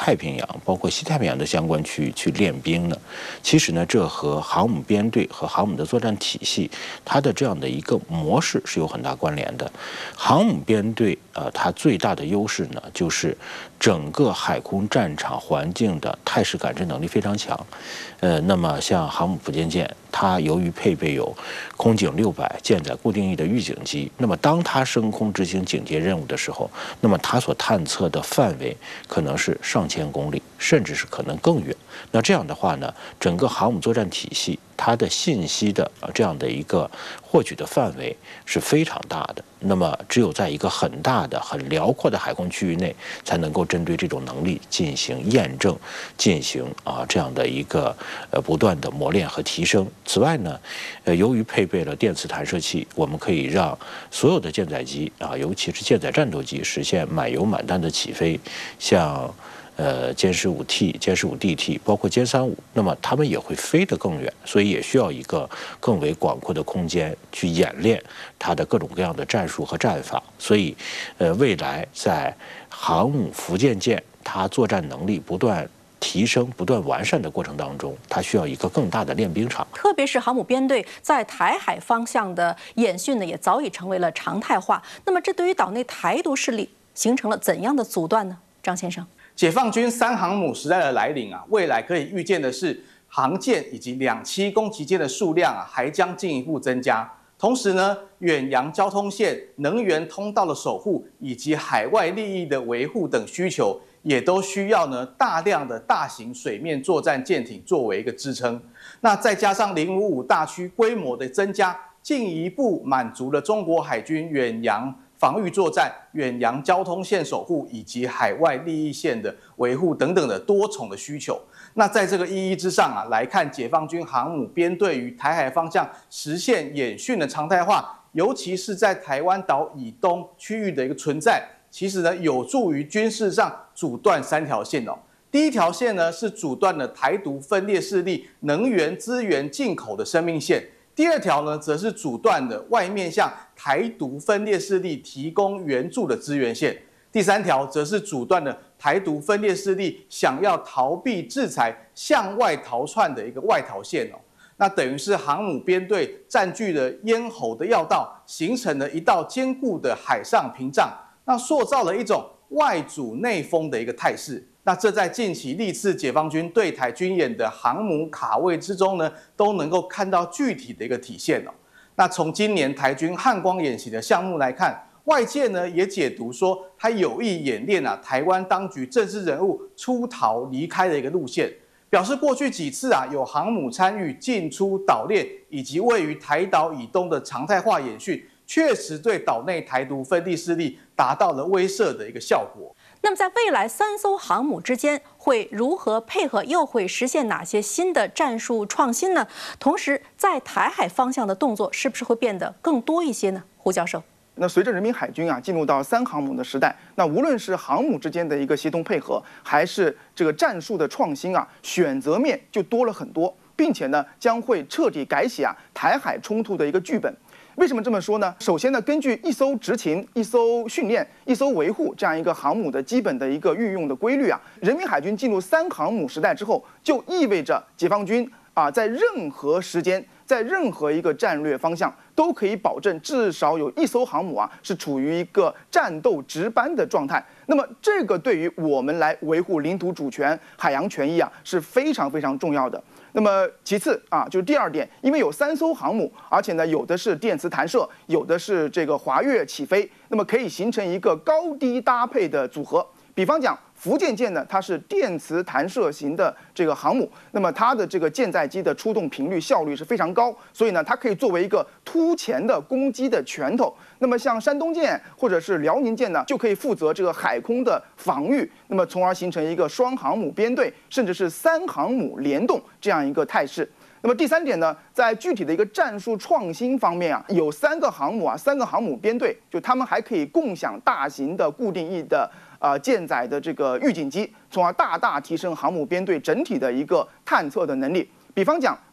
太平洋，包括西太平洋的相关区域去练兵呢？其实呢，这和航母编队和航母的作战体系，它的这样的一个模式是有很大关联的。航母编队它最大的优势呢，就是整个海空战场环境的态势感知能力非常强。那么像航母福建舰，它由于配备有空警600舰载固定翼的预警机，那么当它升空执行警戒任务的时候，那么它所探测的范围可能是上千公里，甚至是可能更远。那这样的话呢，整个航母作战体系它的信息的这样的一个获取的范围是非常大的。那么只有在一个很大的、很辽阔的海空区域内，才能够针对这种能力进行验证，进行这样的一个不断的磨练和提升。此外呢，由于配备了电磁弹射器，我们可以让所有的舰载机尤其是舰载战斗机实现满油满弹的起飞，像歼15T、歼15DT，包括歼35，那么它们也会飞得更远，所以也需要一个更为广阔的空间去演练它的各种各样的战术和战法。所以，未来在航母福建舰它作战能力不断提升、不断完善的过程当中，它需要一个更大的练兵场。 特别是航母编队在台海方向的演训呢，也早已成为了常态化。那么，这对于岛内台独势力形成了怎样的阻断呢？张先生。 解放军3航母时代的来临未来可以预见的是，航舰以及2栖攻击舰的数量还将进一步增加。同时呢，远洋交通线、能源通道的守护以及海外利益的维护等需求，也都需要大量的大型水面作战舰艇作为一个支撑。那再加上055大区规模的增加，进一步满足了中国海军远洋防御作战、远洋交通线守护以及海外利益线的维护等等的多重的需求。那在这个意义之上来看，解放军航母编队于台海方向实现演训的常态化，尤其是在台湾岛以东区域的一个存在，其实有助于军事上阻断3条线第一条线是阻断了台独分裂势力能源资源进口的生命线。第2条则是阻断了外面向台独分裂势力提供援助的资源线。第3条则是阻断了台独分裂势力想要逃避制裁、向外逃窜的一个外逃线那等于是航母编队占据了咽喉的要道，形成了一道坚固的海上屏障，那塑造了一种外阻内封的一个态势。那这在近期历次解放军对台军演的航母卡位之中都能够看到具体的一个体现那从今年台军汉光演习的项目来看，外界也解读说，他有意演练台湾当局政治人物出逃离开的一个路线，表示过去几次有航母参与进出岛链以及位于台岛以东的常态化演训，确实对岛内台独分裂势力达到了威慑的一个效果。 那么在未来3艘航母之间会如何配合，又会实现哪些新的战术创新呢？同时，在台海方向的动作是不是会变得更多一些呢？胡教授。 那随着人民海军进入到3航母的时代，那无论是航母之间的一个协同配合，还是这个战术的创新选择面就多了很多，并且将会彻底改写台海冲突的一个剧本。为什么这么说呢？首先根据一艘执勤、一艘训练、一艘维护这样一个航母的基本的一个运用的规律人民海军进入3航母时代之后，就意味着解放军在任何时间、在任何一个战略方向都可以保证至少有1艘航母是处于一个战斗值班的状态。那么这个对于我们来维护领土主权、海洋权益是非常非常重要的。那么其次就是第2点，因为有3艘航母，而且有的是电磁弹射，有的是这个滑跃起飞，那么可以形成一个高低搭配的组合。比方讲，福建舰它是电磁弹射型的这个航母，那么它的这个舰载机的出动频率效率是非常高，所以它可以作为一个突前的攻击的拳头。那么像山东舰或者是辽宁舰就可以负责这个海空的防御，那么从而形成一个双航母编队，甚至是3航母联动这样一个态势。那么第3点在具体的一个战术创新方面有3个航母3个航母编队，就他们还可以共享大型的固定翼的舰载的这个预警机，从而大大提升航母编队整体的一个探测的能力。比方讲，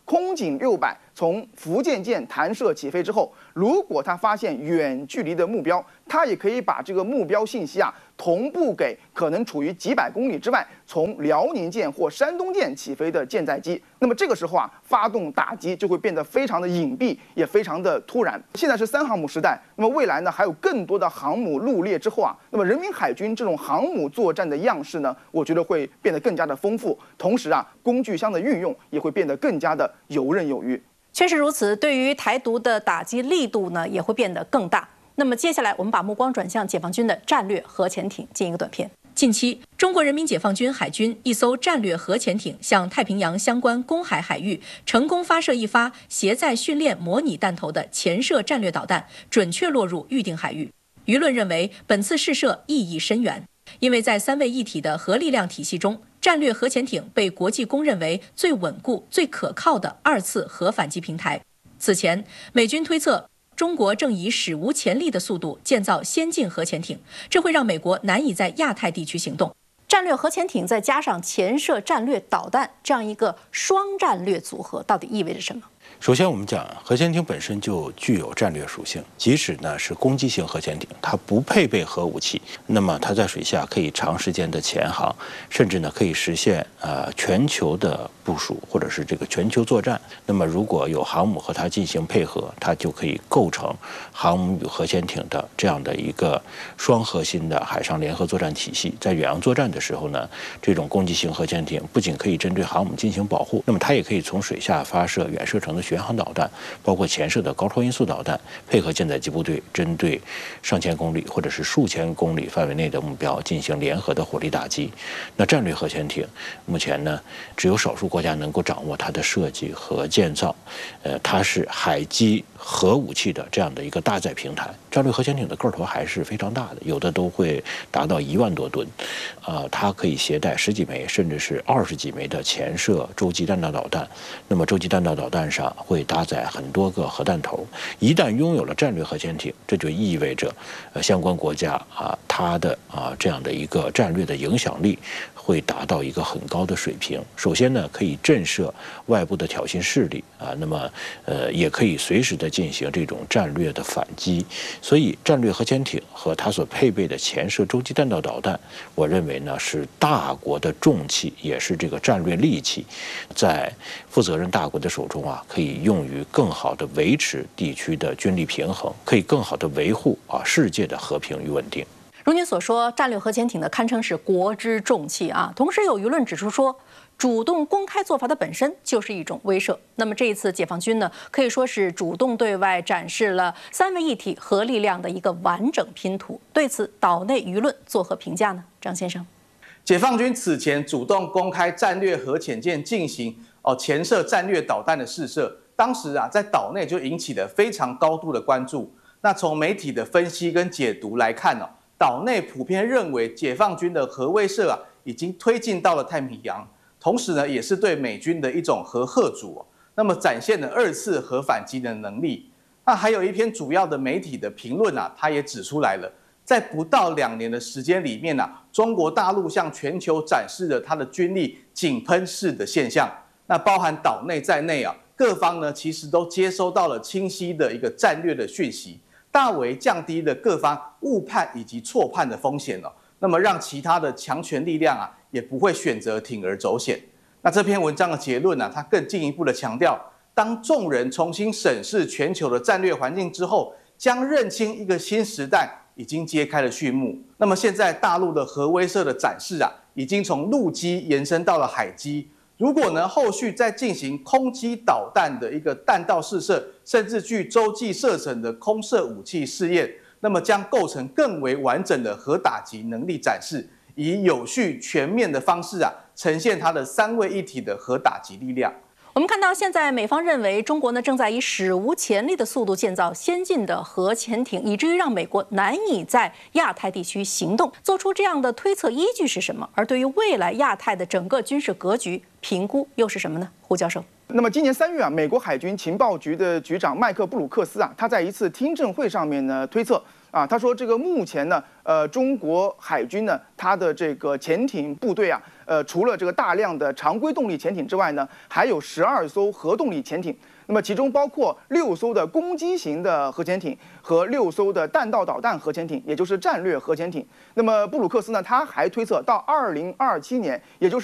空警600从福建舰弹射起飞之后，如果它发现远距离的目标，它也可以把这个目标信息同步给可能处于几百公里之外，从辽宁舰或山东舰起飞的舰载机。那么这个时候发动打击就会变得非常的隐蔽，也非常的突然。现在是3航母时代，那么未来呢还有更多的航母入列之后那么人民海军这种航母作战的样式呢，我觉得会变得更加的丰富，同时工具箱的运用也会变得更加的游刃有余。 确实如此，对于台独的打击力度呢也会变得更大。那么接下来，我们把目光转向解放军的战略核潜艇，进一个短片。近期，中国人民解放军海军一艘战略核潜艇向太平洋相关公海海域成功发射一发携载训练模拟弹头的潜射战略导弹，准确落入预定海域。舆论认为，本次试射意义深远，因为在3位一体的核力量体系中，战略核潜艇被国际公认为最稳固、最可靠的2次核反击平台。此前，美军推测，中国正以史无前例的速度建造先进核潜艇，这会让美国难以在亚太地区行动。战略核潜艇再加上潜射战略导弹，这样一个双战略组合，到底意味着什么？ 首先，我们讲核潜艇本身就具有战略属性，即使呢是攻击型核潜艇，它不配备核武器，那么它在水下可以长时间的潜航，甚至呢可以实现全球的部署或者是这个全球作战。那么如果有航母和它进行配合，它就可以构成航母与核潜艇的这样的一个双核心的海上联合作战体系。在远洋作战的时候呢，这种攻击型核潜艇不仅可以针对航母进行保护，那么它也可以从水下发射远射程的巡航导弹，包括潜射的高超音速导弹，配合舰载机部队针对上千公里或者是数千公里范围内的目标进行联合的火力打击。那战略核潜艇目前呢，只有少数国家能够掌握它的设计和建造，它是海基核武器的这样的一个搭载平台。战略核潜艇的个头还是非常大的，有的都会达到1万多吨，它可以携带10几枚甚至是20几枚的潜射洲际弹道导弹。那么洲际弹道导弹上会搭载很多个核弹头。一旦拥有了战略核潜艇，这就意味着相关国家它的这样的一个战略的影响力会达到一个很高的水平。首先呢，可以震慑外部的挑衅势力那么也可以随时的进行这种战略的反击。所以战略核潜艇和它所配备的潜射洲际弹道导弹，我认为呢是大国的重器，也是这个战略利器，在负责任大国的手中可以用于更好的维持地区的军力平衡，可以更好的维护世界的和平与稳定。 如您所说，战略核潜艇呢堪称是国之重器同时有舆论指出说，主动公开做法的本身就是一种威慑。那么这一次解放军呢，可以说是主动对外展示了3位一体核力量的一个完整拼图。对此，岛内舆论作何评价呢？张先生， 解放军此前主动公开战略核潜舰进行潜射战略导弹的试射，当时在岛内就引起了非常高度的关注。那从媒体的分析跟解读来看岛内普遍认为解放军的核威慑已经推进到了太平洋，同时呢也是对美军的一种核吓阻那么展现了2次核反击的能力。那还有一篇主要的媒体的评论它也指出来了，在不到2年的时间里面中国大陆向全球展示了它的军力井喷式的现象。那包含岛内在内各方呢其实都接收到了清晰的一个战略的讯息，大为降低了各方误判以及错判的风险那么让其他的强权力量也不会选择铤而走险。那这篇文章的结论它更进一步的强调，当众人重新审视全球的战略环境之后，将认清一个新时代已经揭开了序幕。那么现在大陆的核威慑的展示已经从陆基延伸到了海基。如果呢后续再进行空基导弹的一个弹道试射，甚至具洲际射程的空射武器试验，那么将构成更为完整的核打击能力展示，以有序全面的方式呈现它的3位一体的核打击力量。 我们看到，现在美方认为中国呢正在以史无前例的速度建造先进的核潜艇，以至于让美国难以在亚太地区行动。做出这样的推测依据是什么？而对于未来亚太的整个军事格局评估又是什么呢？胡教授。 那么今年3月美国海军情报局的局长麦克布鲁克斯他在一次听证会上面呢推测他说这个目前呢中国海军呢它的这个潜艇部队除了这个大量的常规动力潜艇之外呢，还有12艘核动力潜艇。那么其中包括6艘的攻击型的核潜艇和6艘的弹道导弹核潜艇，也就是战略核潜艇。那么布鲁克斯呢，他还推测到2027年，也就是